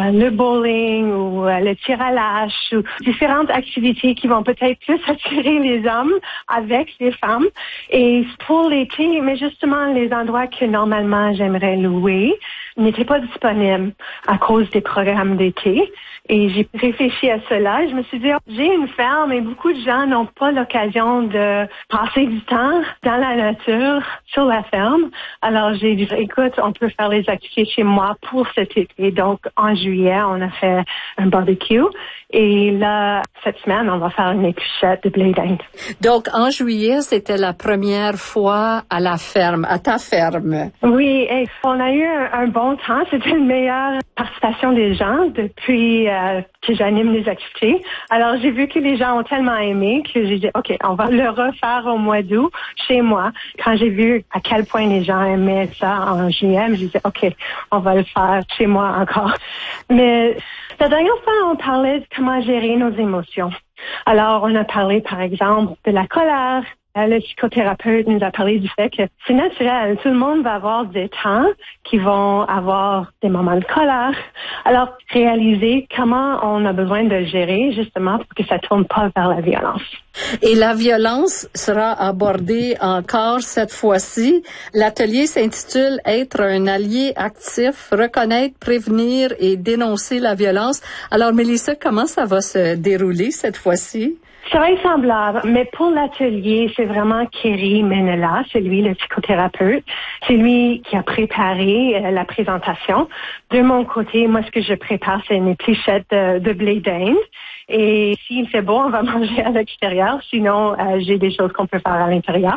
le bowling ou le tir à l'âche ou différentes activités qui vont peut-être plus attirer les hommes avec les femmes. Et pour l'été, mais justement, les endroits que normalement j'aimerais louer n'étaient pas disponibles à cause des programmes d'été. Et j'ai réfléchi à cela. Je me suis dit, j'ai une ferme et beaucoup de gens n'ont pas l'occasion de passer du temps dans la nature, sur la ferme. Alors, j'ai dit, écoute, on peut faire les activités chez moi pour cet été. Donc, en juillet, on a fait un barbecue. Et là, cette semaine, on va faire une épluchette de blé d'Inde. Donc, en juillet, c'était la première fois à la ferme, à ta ferme. Oui, on a eu un bon temps. C'était une meilleure participation des gens depuis que j'anime les activités. Alors, j'ai vu que les gens ont tellement aimé que j'ai dit, OK, on va le refaire au mois d'août chez moi. Quand j'ai vu à quel point les gens aimaient ça en juillet, j'ai dit, OK, on va le faire chez moi encore. Mais la dernière fois, on parlait de comment gérer nos émotions. Alors, on a parlé, par exemple, de la colère. Le psychothérapeute nous a parlé du fait que c'est naturel. Tout le monde va avoir des temps qui vont avoir des moments de colère. Alors, réaliser comment on a besoin de gérer justement pour que ça tourne pas vers la violence. Et la violence sera abordée encore cette fois-ci. L'atelier s'intitule « Être un allié actif, reconnaître, prévenir et dénoncer la violence ». Alors, Mélissa, comment ça va se dérouler cette fois-ci? Ça va être semblable, mais pour l'atelier, c'est vraiment Kerry Menela, c'est lui le psychothérapeute. C'est lui qui a préparé la présentation. De mon côté, moi, ce que je prépare, c'est une épluchette de blé d'Inde. Et s'il fait beau, on va manger à l'extérieur. Sinon, j'ai des choses qu'on peut faire à l'intérieur.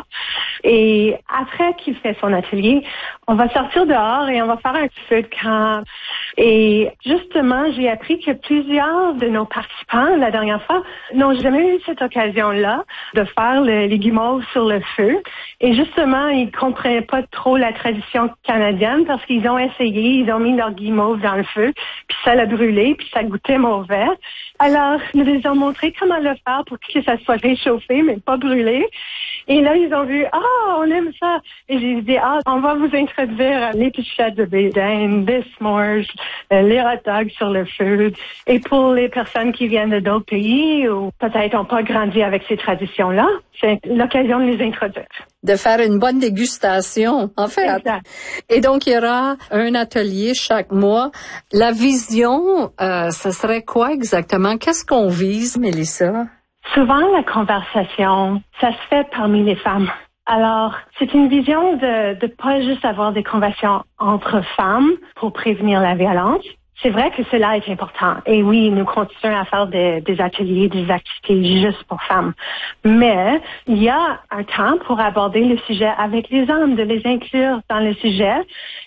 Et après qu'il fait son atelier, on va sortir dehors et on va faire un feu de camp. Et justement, j'ai appris que plusieurs de nos participants, la dernière fois, n'ont jamais eu cette occasion-là de faire les guimauves sur le feu. Et justement, ils comprenaient pas trop la tradition canadienne parce qu'ils ont essayé, ils ont mis leurs guimauves dans le feu, puis ça l'a brûlé, puis ça goûtait mauvais. Alors, nous les avons montré comment le faire pour que ça soit réchauffé, mais pas brûlé. Et là, ils ont vu, on aime ça. Et j'ai dit, on va vous introduire l'épluchette de blé d'Inde, des s'mores, les hot dogs sur le feu. Et pour les personnes qui viennent de d'autres pays ou peut-être n'ont pas grandi avec ces traditions-là, c'est l'occasion de les introduire. De faire une bonne dégustation, en fait. Exact. Et donc, il y aura un atelier chaque mois. La vision, ce serait quoi exactement? Qu'est-ce qu'on vise, Mélissa? Souvent, la conversation, ça se fait parmi les femmes. Alors, c'est une vision de pas juste avoir des conversations entre femmes pour prévenir la violence. C'est vrai que cela est important. Et oui, nous continuons à faire des ateliers, des activités juste pour femmes. Mais il y a un temps pour aborder le sujet avec les hommes, de les inclure dans le sujet.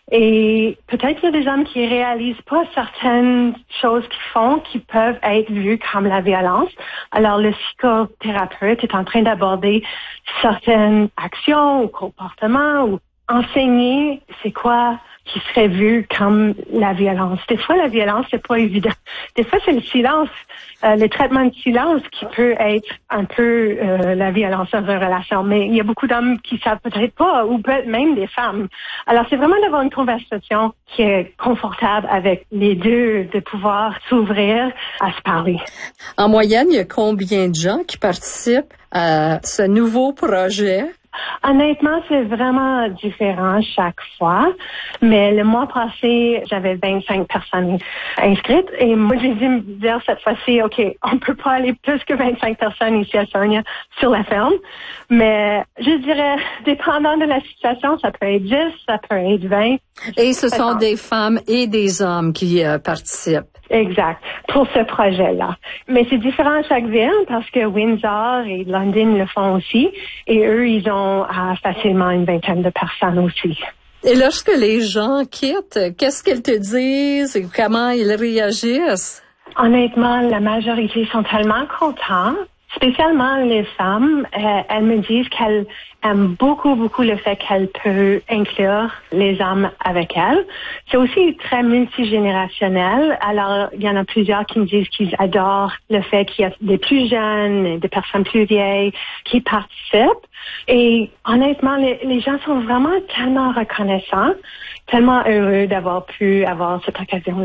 Et peut-être qu'il y a des hommes qui réalisent pas certaines choses qu'ils font qui peuvent être vues comme la violence. Alors, le psychothérapeute est en train d'aborder certaines actions ou comportements ou enseigner c'est quoi qui serait vu comme la violence. Des fois, la violence, c'est pas évident. Des fois, c'est le silence, le traitement de silence qui peut être un peu la violence dans une relation. Mais il y a beaucoup d'hommes qui savent peut-être pas, ou peut-être même des femmes. Alors, c'est vraiment d'avoir une conversation qui est confortable avec les deux, de pouvoir s'ouvrir à se parler. En moyenne, il y a combien de gens qui participent à ce nouveau projet? Honnêtement, c'est vraiment différent chaque fois. Mais le mois passé, j'avais 25 personnes inscrites. Et moi, j'ai dû me dire cette fois-ci, OK, on peut pas aller plus que 25 personnes ici à Sarnia sur la ferme. Mais je dirais, dépendant de la situation, ça peut être 10, ça peut être 20. Et ce sont des femmes et des hommes qui participent. Exact, pour ce projet-là. Mais c'est différent à chaque ville parce que Windsor et London le font aussi. Et eux, ils ont facilement une vingtaine de personnes aussi. Et lorsque les gens quittent, qu'est-ce qu'ils te disent et comment ils réagissent? Honnêtement, la majorité sont tellement contents. Spécialement les femmes, elles me disent qu'elles aiment beaucoup, beaucoup le fait qu'elles peuvent inclure les hommes avec elles. C'est aussi très multigénérationnel. Alors, il y en a plusieurs qui me disent qu'ils adorent le fait qu'il y a des plus jeunes, des personnes plus vieilles qui participent. Et honnêtement, les gens sont vraiment tellement reconnaissants, tellement heureux d'avoir pu avoir cette occasion-là.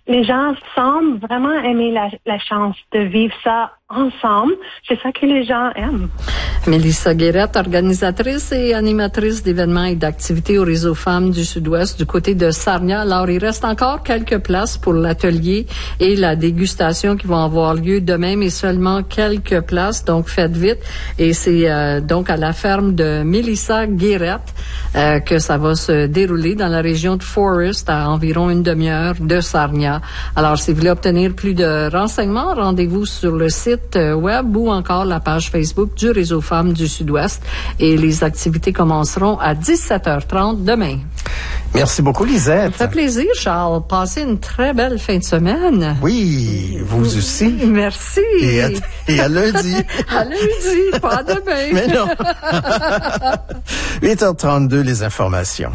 Les gens semblent vraiment aimer la chance de vivre ça ensemble. C'est ça que les gens aiment. Mélissa Guérette, organisatrice et animatrice d'événements et d'activités au Réseau Femmes du Sud-Ouest du côté de Sarnia. Alors, il reste encore quelques places pour l'atelier et la dégustation qui vont avoir lieu demain, mais seulement quelques places, donc faites vite. Et c'est donc à la ferme de Mélissa Guérette que ça va se dérouler dans la région de Forest, à environ une demi-heure de Sarnia. Alors, si vous voulez obtenir plus de renseignements, rendez-vous sur le site web ou encore la page Facebook du Réseau Femmes du Sud-Ouest. Et les activités commenceront à 17h30 demain. Merci beaucoup, Lisette. Ça fait plaisir, Charles. Passez une très belle fin de semaine. Oui, vous aussi. Merci. Et à lundi. À lundi, pas demain. Mais non. 8h32, les informations.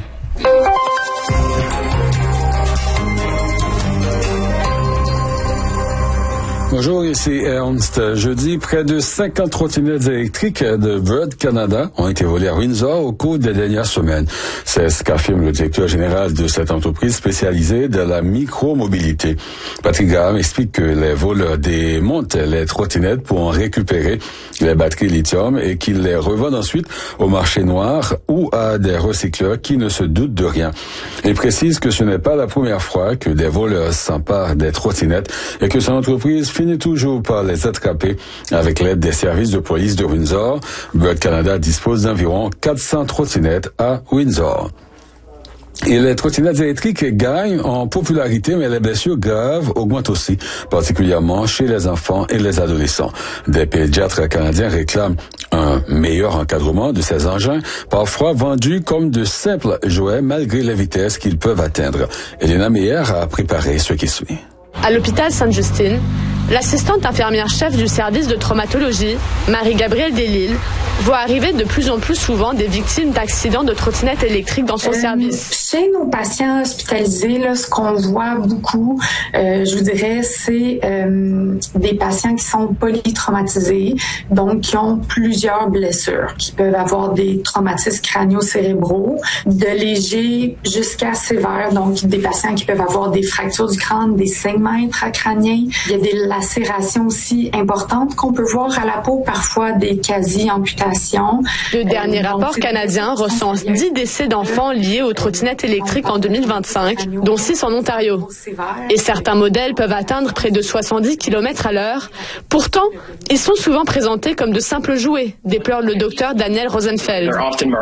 Bonjour, ici Ernst. Jeudi, près de 50 trottinettes électriques de Bird Canada ont été volées à Windsor au cours des dernières semaines. C'est ce qu'affirme le directeur général de cette entreprise spécialisée de la micromobilité. Patrick Graham explique que les voleurs démontent les trottinettes pour en récupérer les batteries lithium et qu'ils les revendent ensuite au marché noir ou à des recycleurs qui ne se doutent de rien. Il précise que ce n'est pas la première fois que des voleurs s'emparent des trottinettes et que son entreprise finit toujours par les attraper avec l'aide des services de police de Windsor. Bird Canada dispose d'environ 400 trottinettes à Windsor. Et les trottinettes électriques gagnent en popularité, mais les blessures graves augmentent aussi, particulièrement chez les enfants et les adolescents. Des pédiatres canadiens réclament un meilleur encadrement de ces engins, parfois vendus comme de simples jouets malgré les vitesses qu'ils peuvent atteindre. Elena Meyer a préparé ce qui suit. À l'hôpital Sainte-Justine, l'assistante infirmière-chef du service de traumatologie, Marie-Gabrielle Delisle, voit arriver de plus en plus souvent des victimes d'accidents de trottinettes électriques dans son service. Chez nos patients hospitalisés, là, ce qu'on voit beaucoup, je vous dirais, c'est des patients qui sont polytraumatisés, donc qui ont plusieurs blessures, qui peuvent avoir des traumatismes crânio-cérébraux, de légers jusqu'à sévères, donc des patients qui peuvent avoir des fractures du crâne, des saignements intracrâniens. Il y a des lacérations aussi importantes qu'on peut voir à la peau, parfois des quasi-amputations. Le dernier rapport canadien recense 10 décès d'enfants liés aux trottinettes électriques en 2025, dont 6 en Ontario. Et certains modèles peuvent atteindre près de 70 km à l'heure. Pourtant, ils sont souvent présentés comme de simples jouets, déplore le docteur Daniel Rosenfeld.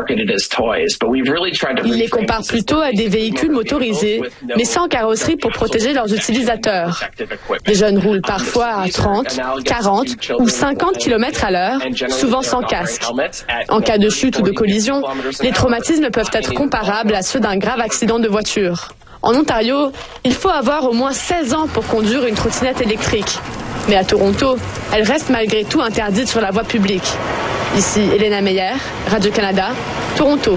Ils les comparent plutôt à des véhicules motorisés, mais sans carrosserie pour protéger leurs utilisateurs. Les jeunes roulent parfois à 30, 40 ou 50 km à l'heure, souvent sans casque. En cas de chute ou de collision, les traumatismes peuvent être comparables à ceux d'un grave accident de voiture. En Ontario, il faut avoir au moins 16 ans pour conduire une trottinette électrique. Mais à Toronto, elle reste malgré tout interdite sur la voie publique. Ici, Elena Meyer, Radio-Canada, Toronto.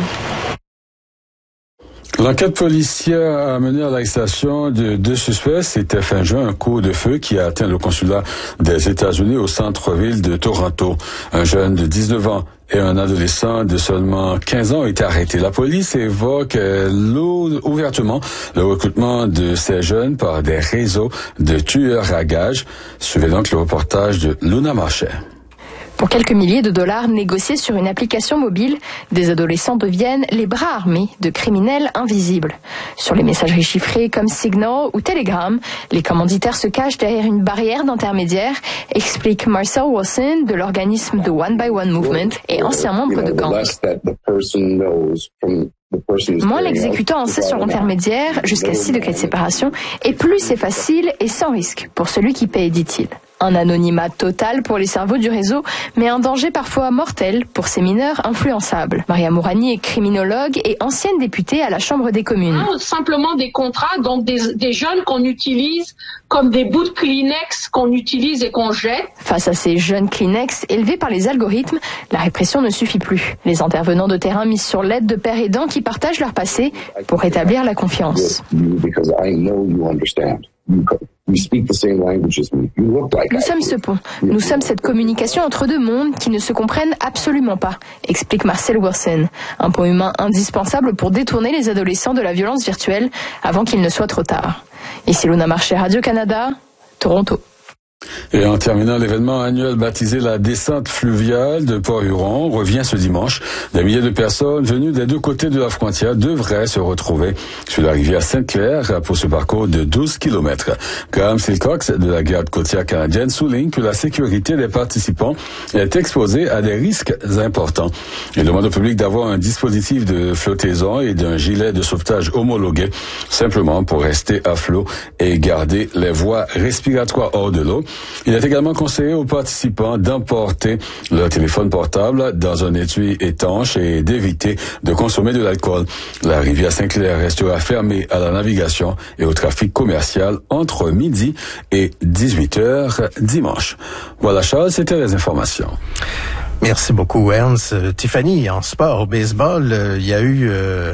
L'enquête policière a mené à l'arrestation de 2 suspects. C'était fin juin, un coup de feu qui a atteint le consulat des États-Unis au centre-ville de Toronto. Un jeune de 19 ans et un adolescent de seulement 15 ans ont été arrêtés. La police évoque ouvertement le recrutement de ces jeunes par des réseaux de tueurs à gages. Suivez donc le reportage de Luna Marchais. Pour quelques milliers de dollars négociés sur une application mobile, des adolescents deviennent les bras armés de criminels invisibles. Sur les messageries chiffrées comme Signal ou Telegram, les commanditaires se cachent derrière une barrière d'intermédiaire, explique Marcel Wilson de l'organisme The One by One Movement et ancien membre de gang. Moins l'exécutant en sait sur l'intermédiaire, jusqu'à 6 degrés de séparation, et plus c'est facile et sans risque pour celui qui paye, dit-il. Un anonymat total pour les cerveaux du réseau, mais un danger parfois mortel pour ces mineurs influençables. Maria Mourani est criminologue et ancienne députée à la Chambre des communes. Simplement des contrats, donc des jeunes qu'on utilise comme des bouts de Kleenex qu'on utilise et qu'on jette. Face à ces jeunes Kleenex élevés par les algorithmes, la répression ne suffit plus. Les intervenants de terrain misent sur l'aide de pères aidants qui partagent leur passé pour rétablir la confiance. Nous sommes ce pont. Nous sommes cette communication entre deux mondes qui ne se comprennent absolument pas, explique Marcel Wilson. Un pont humain indispensable pour détourner les adolescents de la violence virtuelle avant qu'il ne soit trop tard. Ici Luna Marché, Radio-Canada, Toronto. Et en terminant, l'événement annuel baptisé la descente fluviale de Port-Huron revient ce dimanche. Des milliers de personnes venues des deux côtés de la frontière devraient se retrouver sur la rivière Sainte-Claire pour ce parcours de 12 kilomètres. Graham Silcox de la Garde côtière canadienne souligne que la sécurité des participants est exposée à des risques importants. Il demande au public d'avoir un dispositif de flottaison et d'un gilet de sauvetage homologué, simplement pour rester à flot et garder les voies respiratoires hors de l'eau. Il est également conseillé aux participants d'emporter leur téléphone portable dans un étui étanche et d'éviter de consommer de l'alcool. La rivière Sainte-Claire restera fermée à la navigation et au trafic commercial entre midi et 18h dimanche. Voilà Charles, c'était les informations. Merci beaucoup, Ernst. Tiffany, en sport, au baseball, il y a eu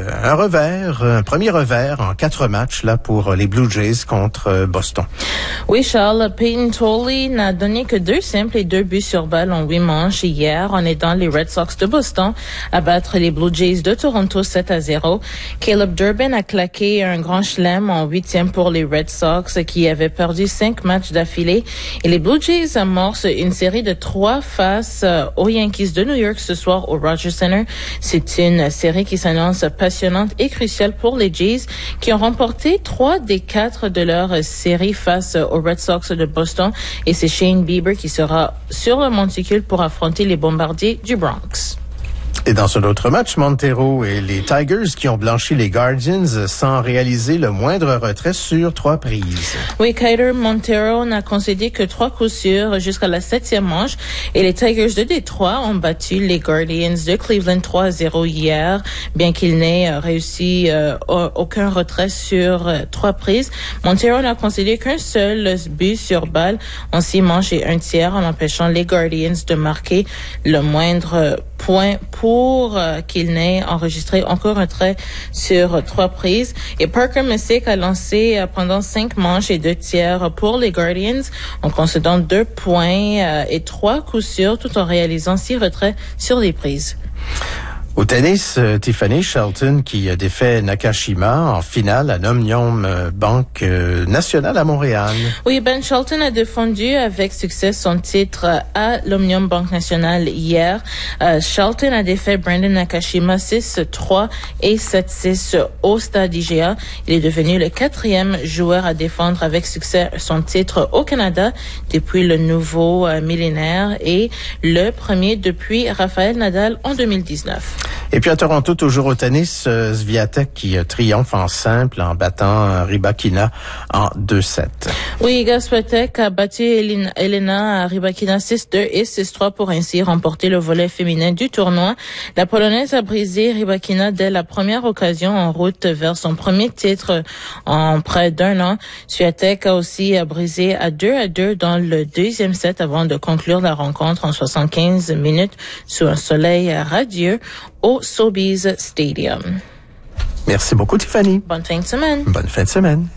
un premier revers en 4 matchs là pour les Blue Jays contre Boston. Oui, Charles, Peyton Tolley n'a donné que 2 simples et 2 buts sur balle en 8 manches hier en aidant les Red Sox de Boston à battre les Blue Jays de Toronto 7-0. Caleb Durbin a claqué un grand chelem en 8e pour les Red Sox qui avaient perdu 5 matchs d'affilée et les Blue Jays amorcent une série de 3 face aux Yankees de New York ce soir au Rogers Center. C'est une série qui s'annonce passionnante et cruciale pour les Jays qui ont remporté 3 des 4 de leur série face aux Red Sox de Boston et c'est Shane Bieber qui sera sur le monticule pour affronter les Bombardiers du Bronx. Et dans un autre match, Montero et les Tigers qui ont blanchi les Guardians sans réaliser le moindre retrait sur 3 prises. Oui, Keider Montero n'a concédé que 3 coups sûrs jusqu'à la 7e manche et les Tigers de Détroit ont battu les Guardians de Cleveland 3-0 hier, bien qu'il n'ait réussi aucun retrait sur 3 prises. Montero n'a concédé qu'un seul but sur balle en 6 manches et 1 tiers en empêchant les Guardians de marquer le moindre point pour qu'il n'ait enregistré encore un trait sur 3 prises. Et Parker Messick a lancé pendant 5 manches et 2 tiers pour les Guardians en concédant 2 points et 3 coups sûrs tout en réalisant 6 retraits sur les prises. Au tennis, Tiffany Shelton qui a défait Nakashima en finale à l'Omnium Banque Nationale à Montréal. Oui, Ben Shelton a défendu avec succès son titre à l'Omnium Banque Nationale hier. Shelton a défait Brandon Nakashima 6-3 et 7-6 au stade IGA. Il est devenu le 4e joueur à défendre avec succès son titre au Canada depuis le nouveau millénaire et le premier depuis Rafael Nadal en 2019. Et puis à Toronto, toujours au tennis, Swiatek qui triomphe en simple en battant Rybakina en 2-7. Oui, Iga Swiatek a battu Elena Rybakina 6-2 et 6-3 pour ainsi remporter le volet féminin du tournoi. La Polonaise a brisé Rybakina dès la première occasion en route vers son premier titre en près d'1 an. Swiatek a aussi brisé à 2-2 dans le 2e set avant de conclure la rencontre en 75 minutes sous un soleil radieux au Sobeys Stadium. Merci beaucoup, Tiffany. Bonne fin de semaine. Bonne fin de semaine.